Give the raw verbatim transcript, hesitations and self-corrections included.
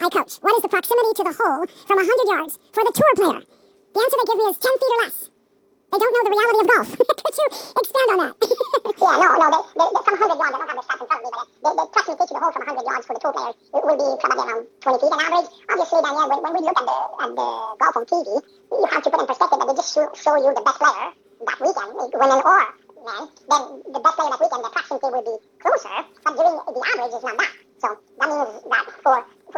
Hi, Coach. What is the proximity to the hole from one hundred yards for the tour player? The answer they give me is ten feet or less. They don't know the reality of golf. Could you expand on that? Yeah, no, no, they, they, they, from one hundred yards, I don't have the stats in front of me, but the, the proximity to the hole from one hundred yards for the tour players will be probably around twenty feet on average. Obviously, Daniel, when, when we look at the, at the golf on T V, you have to put in perspective that they just show, show you the best player that weekend, women or men. Then the best player that weekend, the proximity will be closer, but during the average is not that. So that means that for